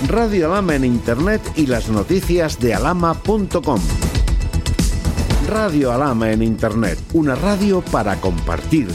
Radio Alhama en Internet y las noticias de alhama.com. Radio Alhama en Internet, una radio para compartir.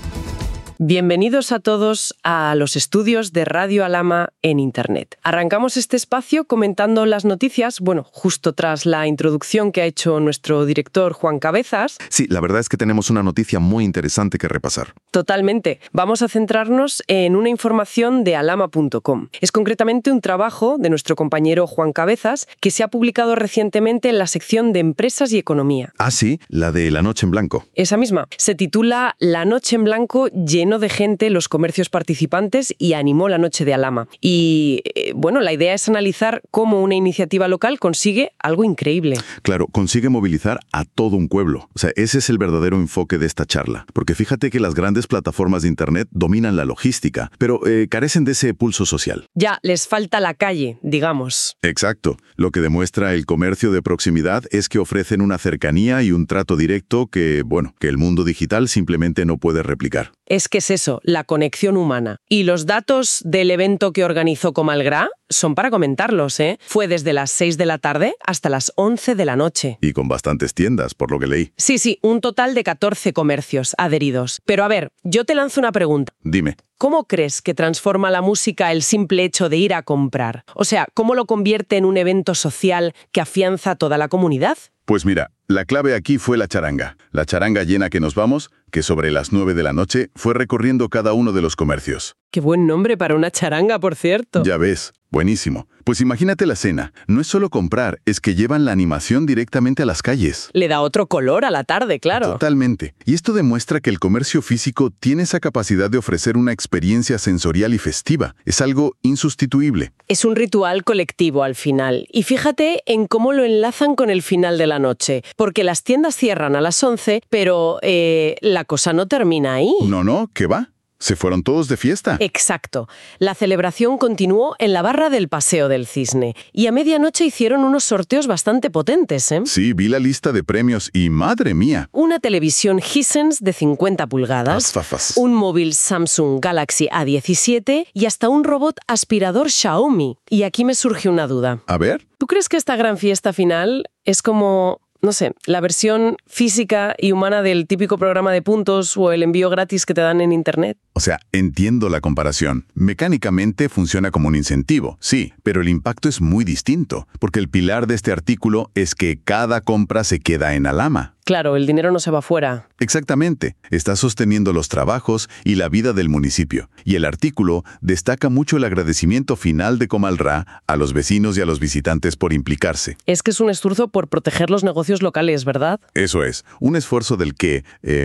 Bienvenidos a todos a los estudios de Radio Alhama en Internet. Arrancamos este espacio comentando las noticias, justo tras la introducción que ha hecho nuestro director Juan Cabezas. Sí, la verdad es que tenemos una noticia muy interesante que repasar. Totalmente. Vamos a centrarnos en una información de alhama.com. Es concretamente un trabajo de nuestro compañero Juan Cabezas que se ha publicado recientemente en la sección de Empresas y Economía. Ah, sí, la de La Noche en Blanco. Esa misma. Se titula La Noche en Blanco llenó de gente los comercios participantes y animó la noche de Alhama. Y, la idea es analizar cómo una iniciativa local consigue algo increíble. Claro, consigue movilizar a todo un pueblo. O sea, ese es el verdadero enfoque de esta charla. Porque fíjate que las grandes plataformas de Internet dominan la logística, pero carecen de ese pulso social. Ya, les falta la calle, digamos. Exacto. Lo que demuestra el comercio de proximidad es que ofrecen una cercanía y un trato directo que el mundo digital simplemente no puede replicar. Es que es eso, la conexión humana. Y los datos del evento que organizó Comalgrá son para comentarlos, ¿eh? Fue desde las 6 de la tarde hasta las 11 de la noche. Y con bastantes tiendas, por lo que leí. Sí, un total de 14 comercios adheridos. Pero a ver, yo te lanzo una pregunta. Dime. ¿Cómo crees que transforma la música el simple hecho de ir a comprar? O sea, ¿cómo lo convierte en un evento social que afianza a toda la comunidad? Pues mira, la clave aquí fue la charanga. La charanga llena que nos vamos, que sobre las 9 de la noche fue recorriendo cada uno de los comercios. Qué buen nombre para una charanga, por cierto. Ya ves, buenísimo. Pues imagínate la escena. No es solo comprar, es que llevan la animación directamente a las calles. Le da otro color a la tarde, claro. Totalmente. Y esto demuestra que el comercio físico tiene esa capacidad de ofrecer una experiencia sensorial y festiva. Es algo insustituible. Es un ritual colectivo al final. Y fíjate en cómo lo enlazan con el final de la noche. Porque las tiendas cierran a las 11, pero la cosa no termina ahí. No, ¿qué va? Se fueron todos de fiesta. Exacto. La celebración continuó en la barra del Paseo del Cisne. Y a medianoche hicieron unos sorteos bastante potentes, ¿eh? Sí, vi la lista de premios y ¡madre mía! Una televisión Hisense de 50 pulgadas, un móvil Samsung Galaxy A17 y hasta un robot aspirador Xiaomi. Y aquí me surge una duda. A ver. ¿Tú crees que esta gran fiesta final es como, la versión física y humana del típico programa de puntos o el envío gratis que te dan en Internet? O sea, entiendo la comparación. Mecánicamente funciona como un incentivo, sí, pero el impacto es muy distinto, porque el pilar de este artículo es que cada compra se queda en Alhama. Claro, el dinero no se va fuera. Exactamente. Está sosteniendo los trabajos y la vida del municipio. Y el artículo destaca mucho el agradecimiento final de Comalgrá a los vecinos y a los visitantes por implicarse. Es que es un esfuerzo por proteger los negocios locales, ¿verdad? Eso es. Un esfuerzo del que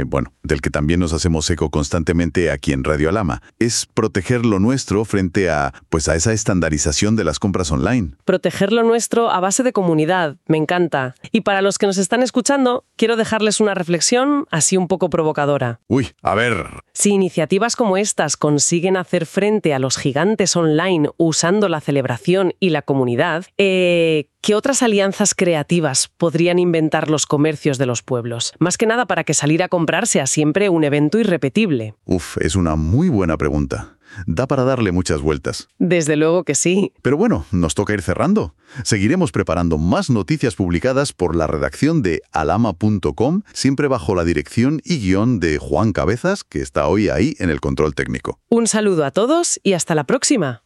también nos hacemos eco constantemente aquí en Radio Alhama. Es proteger lo nuestro frente a esa estandarización de las compras online. Proteger lo nuestro a base de comunidad. Me encanta. Y para los que nos están escuchando, quiero dejarles una reflexión así un poco provocadora. Uy, a ver. Si iniciativas como estas consiguen hacer frente a los gigantes online usando la celebración y la comunidad, ¿qué otras alianzas creativas podrían inventar los comercios de los pueblos? Más que nada para que salir a comprar sea siempre un evento irrepetible. Es una muy buena pregunta. Da para darle muchas vueltas. Desde luego que sí. Pero nos toca ir cerrando. Seguiremos preparando más noticias publicadas por la redacción de alhama.com, siempre bajo la dirección y guión de Juan Cabezas, que está hoy ahí en el control técnico. Un saludo a todos y hasta la próxima.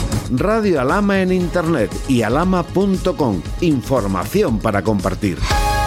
Radio Alhama en Internet y alhama.com. Información para compartir.